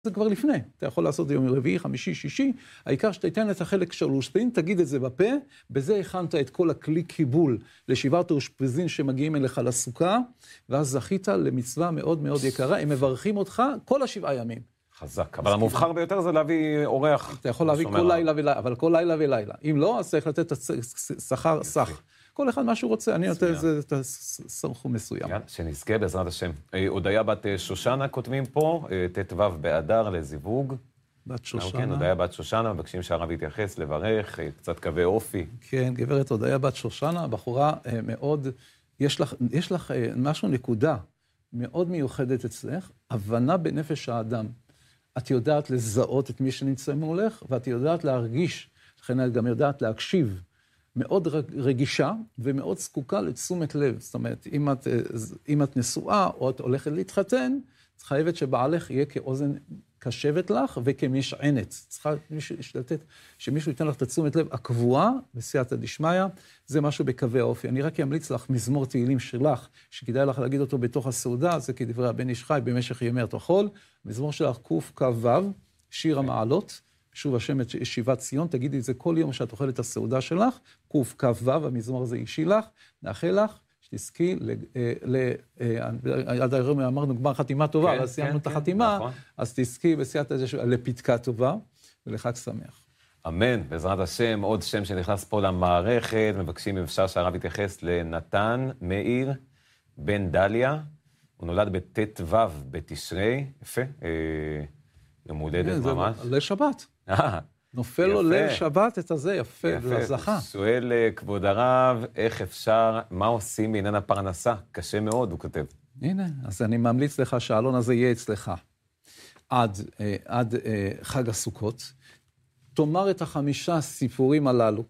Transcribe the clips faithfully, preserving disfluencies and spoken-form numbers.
זה כבר לפני, אתה יכול לעשות זה יום רביעי, חמישי, שישי, העיקר שתיתן את החלק של אושפזין, תגיד את זה בפה, בזה הכנת את כל הכלי קיבול לשבעת האושפזין שמגיעים אליך לסוכה, ואז זכית למצווה מאוד מאוד יקרה, הם מברכים אותך כל השבעה ימים. חזק, אבל המובחר ביותר זה להביא אורח. אתה יכול להביא כל לילה ולילה, אבל כל לילה ולילה. אם לא, אז צריך לתת שכר סך. כל אחד מה שהוא רוצה, אני נותן את הסכום מסוים. שנזכה בעזרת השם. הודיה בת שושנה כותבים פה, ט"ו באדר לזיווג. בת שושנה. כן, הודיה בת שושנה, מבקשים שהרב יתייחס, לברך, קצת קווי אופי. כן, גברת הודיה בת שושנה, בחורה מאוד, יש לך, יש לך משהו נקודה מאוד מיוחדת אצלך, הבנה בנפש האדם. את יודעת לזהות את מי שנמצא מולך, ואת יודעת להרגיש, לכן את גם יודעת להקשיב. מאוד רגישה ומאוד זקוקה לתשומת לב. זאת אומרת, אם את, אם את נשואה או את הולכת להתחתן, את חייבת שבעלך יהיה כאוזן קשבת לך וכמשענת. צריכה לתת, שמישהו ייתן לך את התשומת לב הקבועה בסייעתא דשמיא, זה משהו בקווי האופי. אני רק אמליץ לך מזמור תהילים שלך, שכדאי לך להגיד אותו בתוך הסעודה, זה כדברי הבן איש חי במשך ימי התחול. מזמור שלך קכ"ו, שיר המעלות. שוב השם את שיבת ציון, תגידי את זה כל יום שאת אוכלת את הסעודה שלך, קכ"ו, המזמור הזה אישי לך, נאחל לך, שתזכי, עד היום אמרנו גמר חתימה טובה, אז סיימנו את החתימה, אז תזכי בסייעתא דשמיא לפתקה טובה, ולחג שמח. אמן, בעזרת השם, עוד שם שנכנס פה למערכת, מבקשים אם אפשר שהרב יתייחס לנתן מאיר בן דליה, הוא נולד בט"ו בתשרי, יפה, יום הולדת ממש. ליל שבת. נופל לו ליל שבת את הזה, יפה, לזכה. שואל כבוד הרב, איך אפשר, מה עושים בעניין הפרנסה? קשה מאוד, הוא כותב. הנה, אז אני ממליץ לך שהאלון הזה יהיה אצלך. עד, עד חג הסוכות. תאמר את החמישה סיפורים הללו.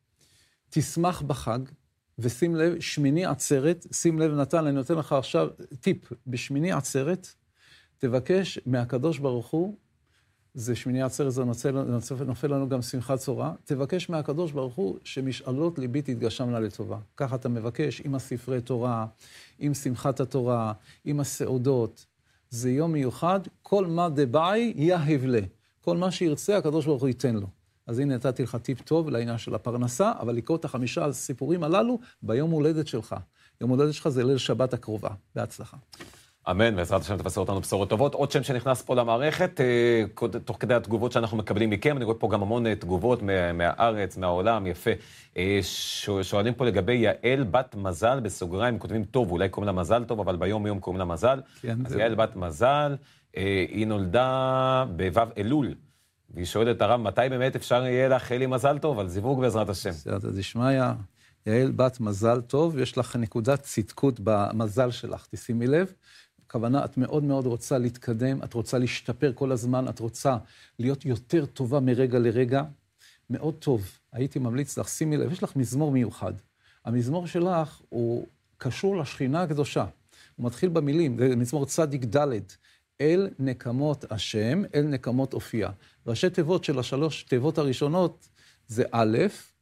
תשמח בחג, ושים לב, שמיני עצרת, שים לב נתן, אני נותן לך עכשיו טיפ, בשמיני עצרת, תבקש מהקדוש ברוך הוא, זה שמיני עצרת, זה נוצא, נוצא, נופל לנו גם שמחת צורה, תבקש מהקדוש ברוך הוא שמשאלות ליבי תתגשמנה לטובה. ככה אתה מבקש עם הספרי תורה, עם שמחת התורה, עם הסעודות. זה יום מיוחד, כל מה דבעי יהב לה. כל מה שירצה הקדוש ברוך הוא ייתן לו. אז הנה נתתי לך טיפ טוב לעניין של הפרנסה, אבל לקרוא את החמישה הסיפורים הללו ביום הולדת שלך. יום הולדת שלך זה ליל שבת הקרובה. בהצלחה. אמן, בעזרת השם תבשר אותנו בשורות טובות. עוד שם שנכנס פה למערכת, תוך כדי התגובות שאנחנו מקבלים מכם, אני רואה פה גם המון תגובות מהארץ, מהעולם, יפה. שואלים פה לגבי יעל בת מזל, בסוגריים, כותבים טוב, אולי קוראים לה מזל טוב, אבל ביום יום קוראים לה מזל. אז יעל בת מזל, היא נולדה בו' אלול, והיא שואלת הרב, מתי באמת אפשר יהיה לאחל לי מזל טוב? על זיווג בעזרת השם. סייעתא דשמיא, יעל בת מזל טוב, יש לך נקודת צדקות במזל שלך, תשימי לב. הכוונה, את מאוד מאוד רוצה להתקדם, את רוצה להשתפר כל הזמן, את רוצה להיות יותר טובה מרגע לרגע. מאוד טוב. הייתי ממליץ לך, שימי לב, יש לך מזמור מיוחד. המזמור שלך הוא קשור לשכינה הקדושה. הוא מתחיל במילים, זה מזמור צדיק ד', אל נקמות השם, אל נקמות אופייה. ראשי תיבות של השלוש תיבות הראשונות זה א'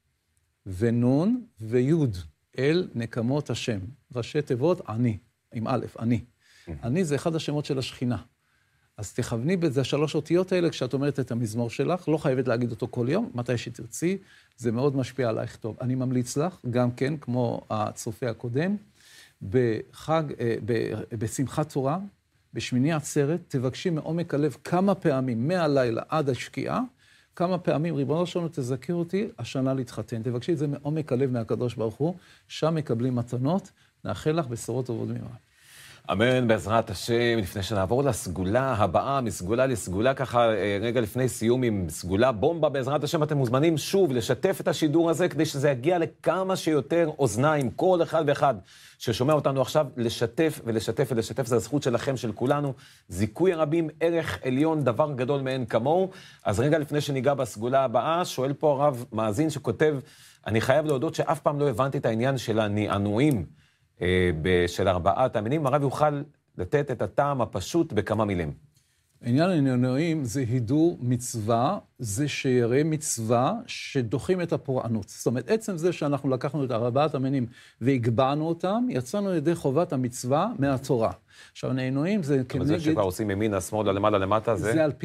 ונון ויוד, אל נקמות השם. ראשי תיבות אני, עם א', אני. אני זה אחד השמות של השכינה. אז תכווני בזה שלוש אותיות האלה כשאת אומרת את המזמור שלך, לא חייבת להגיד אותו כל יום, מתי שתרצי, זה מאוד משפיע עלייך טוב. אני ממליץ לך, גם כן, כמו הצופה הקודם, בחג, בשמחת תורה, בשמיני עצרת, תבקשי מעומק הלב כמה פעמים, מהלילה עד השקיעה, כמה פעמים, ריבונו שלנו, תזכיר אותי, השנה להתחתן. תבקשי את זה מעומק הלב מהקדוש ברוך הוא, שם מקבלים מתנות, נאחל לך בשורות טובות ממך. אמן, בעזרת השם. לפני שנעבור לסגולה הבאה, מסגולה לסגולה, ככה רגע לפני סיום עם סגולה בומבה, בעזרת השם אתם מוזמנים שוב לשתף את השידור הזה, כדי שזה יגיע לכמה שיותר אוזניים, כל אחד ואחד ששומע אותנו עכשיו, לשתף ולשתף ולשתף, זה הזכות שלכם, של כולנו, זיכוי הרבים, ערך עליון, דבר גדול מאין כמוהו. אז רגע לפני שניגע בסגולה הבאה, שואל פה הרב מאזין שכותב, אני חייב להודות שאף פעם לא הבנתי את העניין של הנענועים, של ארבעת המינים, הרב יוכל לתת את הטעם הפשוט בכמה מילים. עניין הנענועים זה הידור מצווה, זה שירי מצווה שדוחים את הפורענות. זאת אומרת, עצם זה שאנחנו לקחנו את ארבעת המינים והגבענו אותם, יצאנו ידי חובת המצווה מהתורה. עכשיו, הנענועים זה כנגד... אבל זה שכבר עושים ימינה, שמאלה, למעלה, למטה, זה... זה על פי